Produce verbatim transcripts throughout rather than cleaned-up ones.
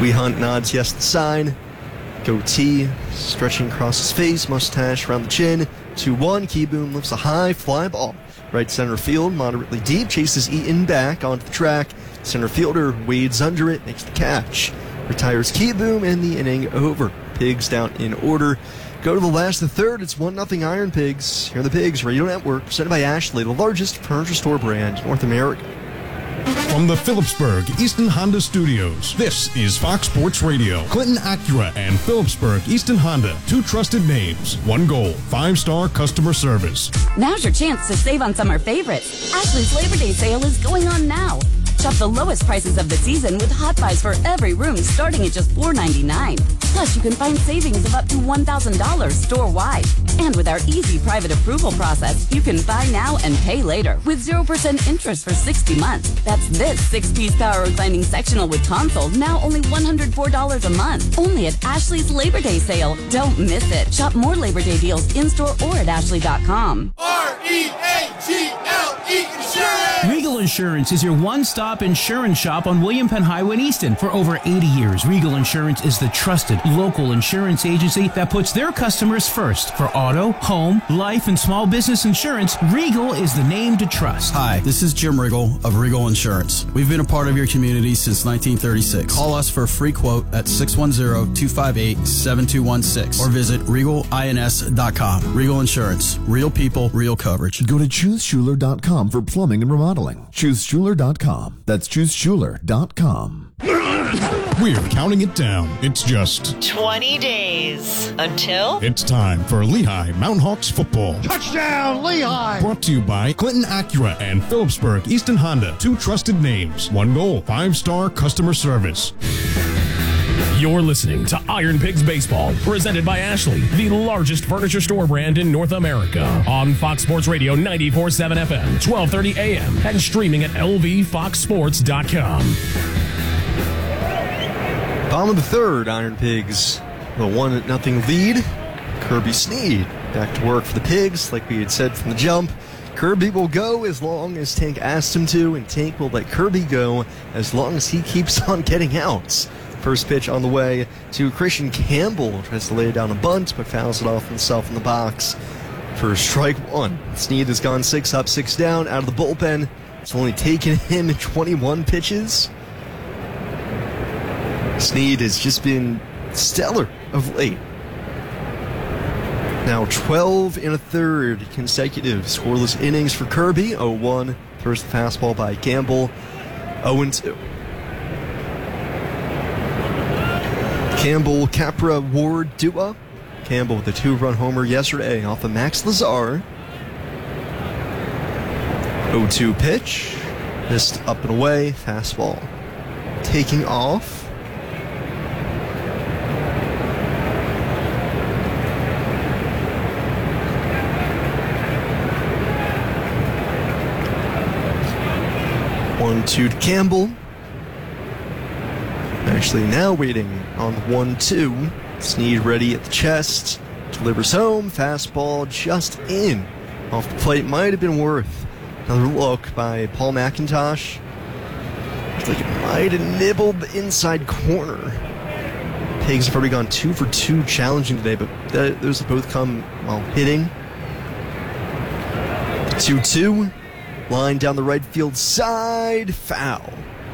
We Hunt nods yes to the sign. Goatee stretching across his face, mustache around the chin. two one, Keyboom lifts a high fly ball. Right center field, moderately deep, chases Eaton back onto the track. Center fielder wades under it, makes the catch. Retires Keyboom, and the inning over. Pigs down in order. Go to the last of the third. It's one nothing Iron Pigs. Here are the Pigs Radio Network, presented by Ashley, the largest furniture store brand in North America. From the Phillipsburg Easton Honda Studios, this is Fox Sports Radio. Clinton Acura and Phillipsburg Easton Honda, two trusted names, one goal, five-star customer service. Now's your chance to save on summer favorites. Ashley's Labor Day sale is going on now. Shop the lowest prices of the season with hot buys for every room starting at just four ninety-nine. Plus, you can find savings of up to one thousand dollars store-wide. And with our easy private approval process, you can buy now and pay later with zero percent interest for sixty months. That's this six-piece power reclining sectional with console, now only one hundred four dollars a month. Only at Ashley's Labor Day sale. Don't miss it. Shop more Labor Day deals in-store or at ashley dot com. R E A G L E Insurance! Regal Insurance is your one-stop insurance shop on William Penn Highway in Easton. For over eighty years, Regal Insurance is the trusted local insurance agency that puts their customers first. For auto, home, life, and small business insurance, Regal is the name to trust. Hi, this is Jim Riggle of Regal Insurance. We've been a part of your community since nineteen thirty-six. Call us for a free quote at six one zero, two five eight, seven two one six or visit regal ins dot com. Regal Insurance. Real people, real coverage. Go to choose schuler dot com for plumbing and remodeling. choose schuler dot com. That's choose schuler dot com. We're counting it down. It's just twenty days until it's time for Lehigh Mountain Hawks football. Touchdown, Lehigh! Brought to you by Clinton Acura and Phillipsburg Easton Honda, two trusted names, one goal, five-star customer service. You're listening to Iron Pigs Baseball, presented by Ashley, the largest furniture store brand in North America. On Fox Sports Radio ninety-four point seven F M, twelve thirty A M, and streaming at L V fox sports dot com. Bottom of the third, Iron Pigs, the one nothing lead. Kirby Sneed back to work for the Pigs, like we had said from the jump. Kirby will go as long as Tank asks him to, and Tank will let Kirby go as long as he keeps on getting outs. First pitch on the way to Christian Campbell. Tries to lay down a bunt, but fouls it off himself in the box for strike one. Sneed has gone six up, six down out of the bullpen. It's only taken him twenty-one pitches. Sneed has just been stellar of late. Now twelve and a third consecutive scoreless innings for Kirby. oh one. First fastball by Campbell. oh and two. Campbell, Capra, Ward, Dua. Campbell with a two-run homer yesterday off of Max Lazar. oh two pitch. Missed up and away. Fastball taking off. one two to Campbell. Actually now waiting on one two. Sneed ready at the chest. Delivers home. Fastball just in. Off the plate. Might have been worth another look by Paul McIntosh. Looks like it might have nibbled the inside corner. Pigs have already gone two for two challenging today, but that, those have both come while hitting. two two. Line down the right field side. Foul.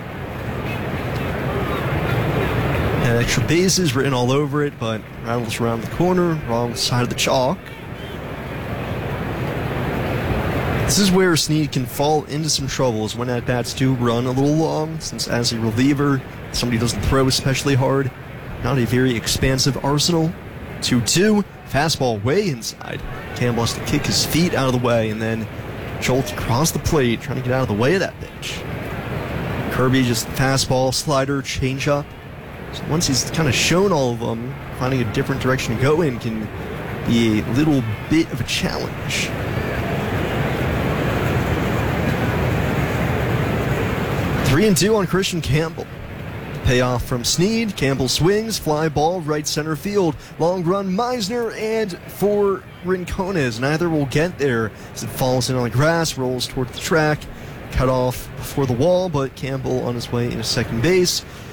Had extra bases written all over it, but rattles around the corner, wrong side of the chalk. This is where Sneed can fall into some troubles when at-bats do run a little long, since as a reliever, somebody doesn't throw especially hard. Not a very expansive arsenal. two two, fastball way inside. Campbell has to kick his feet out of the way, and then jolt across the plate, trying to get out of the way of that pitch. Kirby just fastball, slider, changeup. So once he's kind of shown all of them, finding a different direction to go in can be a little bit of a challenge. Three and two on Christian Campbell. Payoff from Sneed. Campbell swings, fly ball, right center field. Long run, Meisner, and for Rincones. Neither will get there as it falls in on the grass, rolls toward the track. Cut off before the wall, but Campbell on his way into second base.